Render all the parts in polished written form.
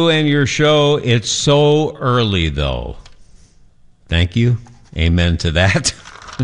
And your show, it's so early, though. Thank you. Amen to that.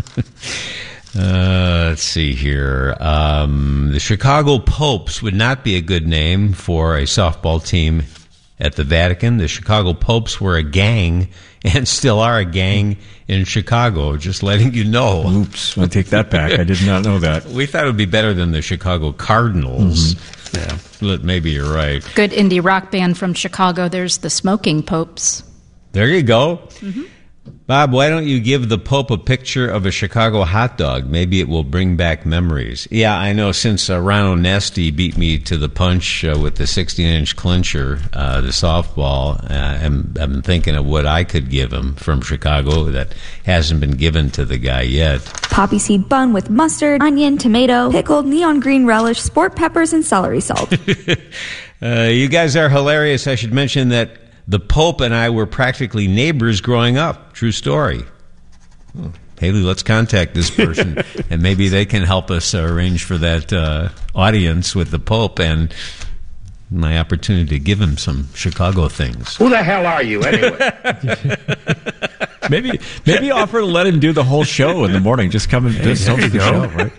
Let's see here. The Chicago Popes would not be a good name for a softball team at the Vatican. The Chicago Popes were a gang and still are a gang in Chicago, just letting you know. Oops, I take that back. I did not know that. We thought it would be better than the Chicago Cardinals. Mm-hmm. Yeah. But maybe you're right. Good indie rock band from Chicago. There's the Smoking Popes. There you go. Mm-hmm. Bob, why don't you give the Pope a picture of a Chicago hot dog? Maybe it will bring back memories. Yeah, I know since Ron Onesti beat me to the punch with the 16-inch clincher, the softball, I'm thinking of what I could give him from Chicago that hasn't been given to the guy yet. Poppy seed bun with mustard, onion, tomato, pickled neon green relish, sport peppers, and celery salt. You guys are hilarious. I should mention that the Pope and I were practically neighbors growing up. True story. Haley, let's contact this person, and maybe they can help us arrange for that audience with the Pope and my opportunity to give him some Chicago things. Who the hell are you, anyway? Maybe offer to let him do the whole show in the morning. Just come and host the show, right?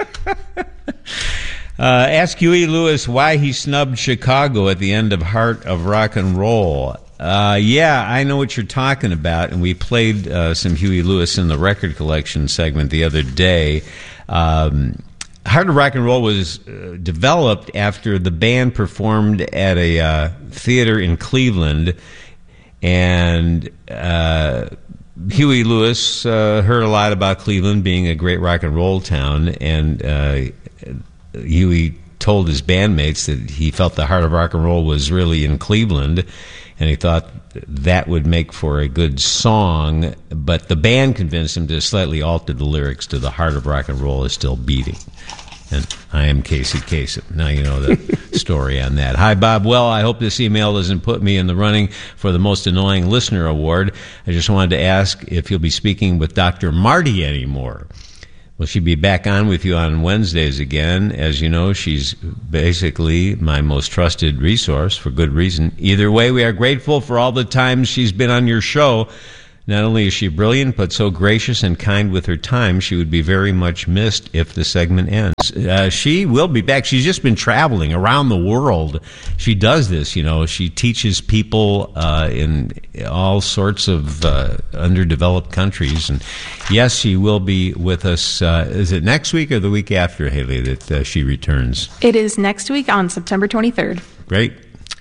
Ask Huey Lewis why he snubbed Chicago at the end of Heart of Rock and Roll. Yeah, I know what you're talking about, and we played some Huey Lewis in the record collection segment the other day. Heart of Rock and Roll was developed after the band performed at a theater in Cleveland, and Huey Lewis heard a lot about Cleveland being a great rock and roll town, and Huey told his bandmates that he felt the Heart of Rock and Roll was really in Cleveland, and he thought that would make for a good song, but the band convinced him to slightly alter the lyrics to The Heart of Rock and Roll is Still Beating. And I am Casey Kasem. Now you know the story on that. Hi, Bob. Well, I hope this email doesn't put me in the running for the Most Annoying Listener Award. I just wanted to ask if you'll be speaking with Dr. Marty anymore. Will she be back on with you on Wednesdays again? As you know, she's basically my most trusted resource for good reason. Either way, we are grateful for all the times she's been on your show. Not only is she brilliant, but so gracious and kind with her time, she would be very much missed if the segment ends. She will be back. She's just been traveling around the world. She does this, you know. She teaches people in all sorts of underdeveloped countries. And yes, she will be with us. Is it next week or the week after, Haley, that she returns? It is next week on September 23rd. Great.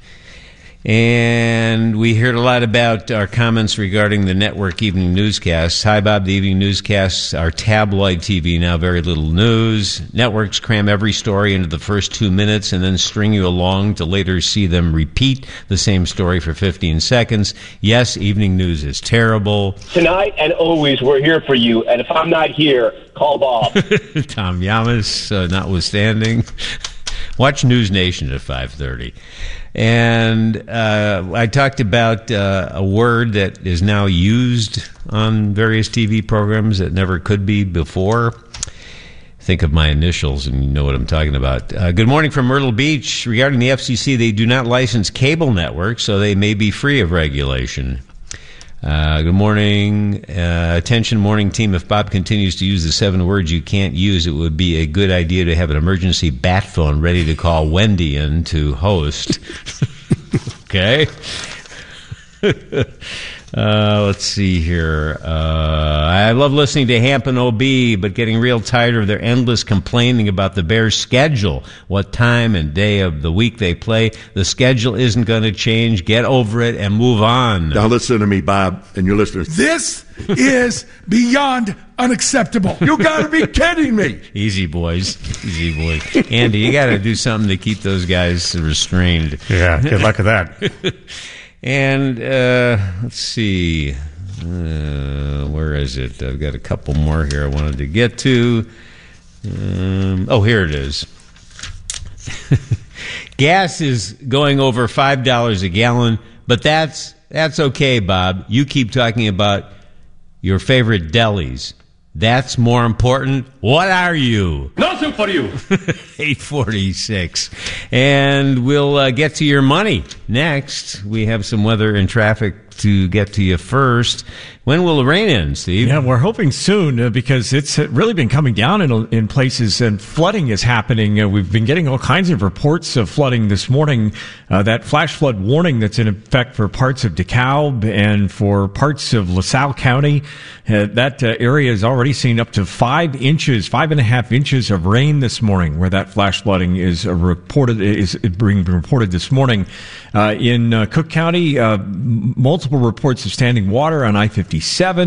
And we heard a lot about our comments regarding the network evening newscasts. Hi, Bob. The evening newscasts are tabloid TV now, very little news. Networks cram every story into the first 2 minutes and then string you along to later see them repeat the same story for 15 seconds. Yes, evening news is terrible. Tonight and always, we're here for you. And if I'm not here, call Bob. Tom Yamas, notwithstanding. Watch News Nation at 5:30. And I talked about a word that is now used on various TV programs that never could be before. Think of my initials and you know what I'm talking about. Good morning from Myrtle Beach. Regarding the FCC, they do not license cable networks, so they may be free of regulation. Good morning. Attention, morning team. If Bob continues to use the 7 words you can't use, it would be a good idea to have an emergency bat phone ready to call Wendy in to host. Okay. Let's see here. I love listening to Hamp and OB, but getting real tired of their endless complaining about the Bears' schedule, what time and day of the week they play. The schedule isn't going to change. Get over it and move on. Now listen to me, Bob, and your listeners. This is beyond unacceptable. You got to be kidding me. Easy, boys. Easy, boys. Andy, you got to do something to keep those guys restrained. Yeah, good luck with that. And let's see, where is it? I've got a couple more here I wanted to get to. Here it is. Gas is going over $5 a gallon, but that's okay, Bob. You keep talking about your favorite delis. That's more important. What are you? Nothing for you. 8:46. And we'll get to your money next. We have some weather and traffic to get to you first. When will the rain end, Steve? Yeah, we're hoping soon because it's really been coming down in places, and flooding is happening. We've been getting all kinds of reports of flooding this morning. That flash flood warning that's in effect for parts of DeKalb and for parts of LaSalle County. That area has already seen up to 5.5 inches of rain this morning, where that flash flooding is being reported this morning. In Cook County, multiple reports of standing water on I-57.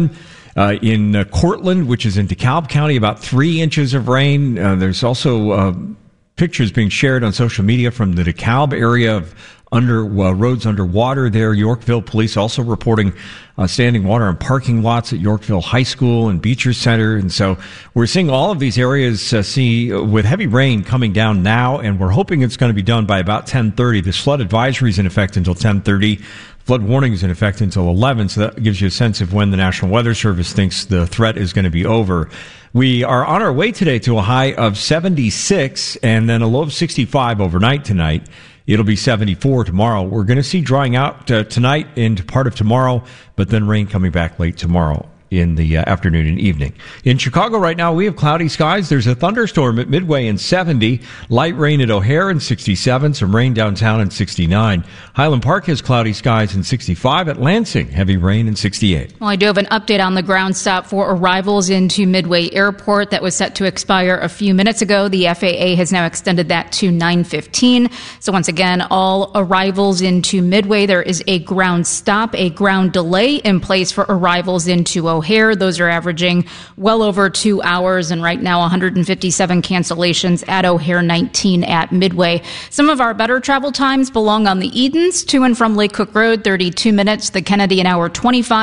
In Cortland, which is in DeKalb County, about 3 inches of rain. There's also pictures being shared on social media from the DeKalb area of roads underwater there. Yorkville police also reporting standing water in parking lots at Yorkville High School and Beecher Center. And so we're seeing all of these areas with heavy rain coming down now, and we're hoping it's going to be done by about 10:30. This flood advisory is in effect until 10:30. Flood warning is in effect until 11, so that gives you a sense of when the National Weather Service thinks the threat is going to be over. We are on our way today to a high of 76 and then a low of 65 overnight tonight. It'll be 74 tomorrow. We're going to see drying out tonight into part of tomorrow, but then rain coming back late tomorrow in the afternoon and evening. In Chicago right now, we have cloudy skies. There's a thunderstorm at Midway in 70, light rain at O'Hare in 67, some rain downtown in 69. Highland Park has cloudy skies in 65. At Lansing, heavy rain in 68. Well, I do have an update on the ground stop for arrivals into Midway Airport that was set to expire a few minutes ago. The FAA has now extended that to 9:15. So once again, all arrivals into Midway, there is a ground stop, a ground delay in place for arrivals into O'Hare. Those are averaging well over 2 hours, and right now 157 cancellations at O'Hare, 19 at Midway. Some of our better travel times belong on the Edens, to and from Lake Cook Road, 32 minutes. The Kennedy, an hour 25.